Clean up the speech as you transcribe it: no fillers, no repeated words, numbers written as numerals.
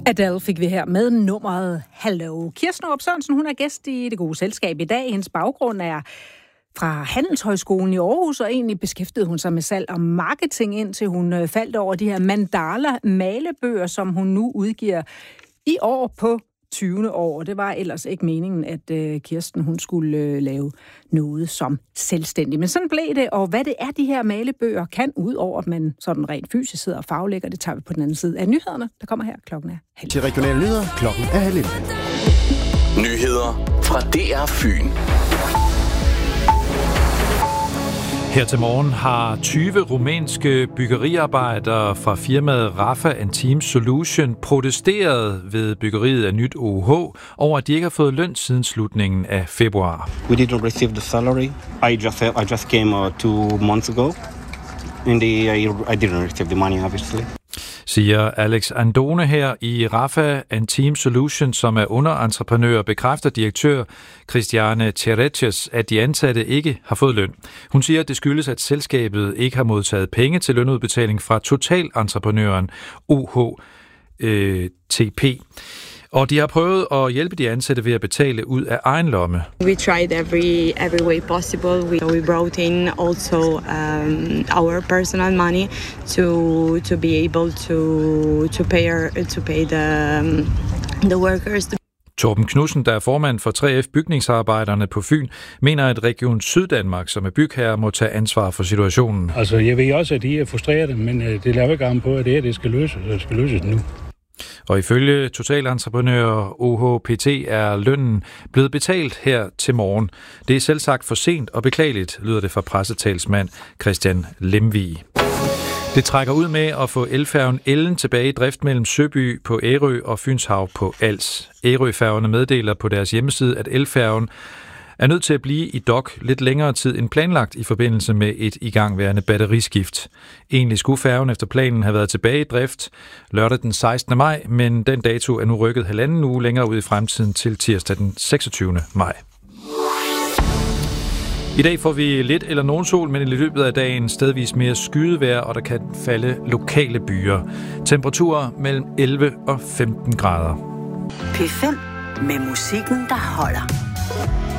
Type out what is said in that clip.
Adele fik vi her med nummeret Hello. Kirsten Aarup Sørensen, hun er gæst i Det Gode Selskab i dag. Hendes baggrund er fra Handelshøjskolen i Aarhus, og egentlig beskæftigede hun sig med salg og marketing, indtil hun faldt over de her mandala-malebøger, som hun nu udgiver i år på 20. år. Det var ellers ikke meningen, at Kirsten hun skulle lave noget som selvstændig. Men sådan blev det, og hvad det er, de her malebøger kan, ud over at man sådan rent fysisk sidder og faglægger, det tager vi på den anden side af nyhederne. Der kommer her, klokken er 11. Til regionale nyheder, klokken er 11. Nyheder fra DR Fyn. Her til morgen har 20 rumænske byggeriarbejdere fra firmaet Rafa Team Solution protesteret ved byggeriet af nyt OUH over, at de ikke har fået løn siden slutningen af februar. We didn't receive the salary. I just came 2 months ago, and I didn't receive the money, obviously. Siger Alex Andone her i Rafa Team Solution, som er underentreprenør, bekræfter direktør Cristiane Cereches, at de ansatte ikke har fået løn. Hun siger, at det skyldes, at selskabet ikke har modtaget penge til lønudbetaling fra totalentreprenøren OHTP. Og de har prøvet at hjælpe de ansatte ved at betale ud af egen lomme. We tried every way possible. We brought in also our personal money to be able to pay the workers. Torben Knudsen, der er formand for 3F Bygningsarbejderne på Fyn, mener, at Region Syddanmark, som er bygherre, må tage ansvar for situationen. Altså, jeg ved også, at de er frustrerede, men det laver ikke om på, at det skal løses, og det skal løses nu. Og ifølge totalentreprenør OHPT er lønnen blevet betalt her til morgen. Det er selvsagt for sent og beklageligt, lyder det fra pressetalsmand Christian Lemvig. Det trækker ud med at få elfærgen Ellen tilbage i drift mellem Søby på Ærø og Fynshav på Als. Ærøfærgerne meddeler på deres hjemmeside, at elfærgen er nødt til at blive i dok lidt længere tid end planlagt i forbindelse med et igangværende batteriskift. Egentlig skulle færgen efter planen have været tilbage i drift lørdag den 16. maj, men den dato er nu rykket 1,5 uge længere ud i fremtiden til tirsdag den 26. maj. I dag får vi lidt eller nogen sol, men i løbet af dagen stedvis mere skydevejr, og der kan falde lokale byer. Temperaturer mellem 11 og 15 grader. P5 med musikken, der holder.